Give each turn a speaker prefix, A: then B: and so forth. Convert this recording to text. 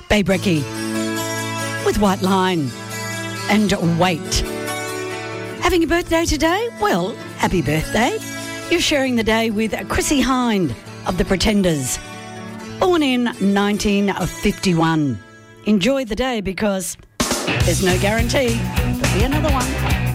A: Babe Recce with White Line and Wait. Having a birthday today? Well, happy birthday. You're sharing the day with Chrissie Hynde of The Pretenders, born in 1951. Enjoy the day because there's no guarantee there'll be another one.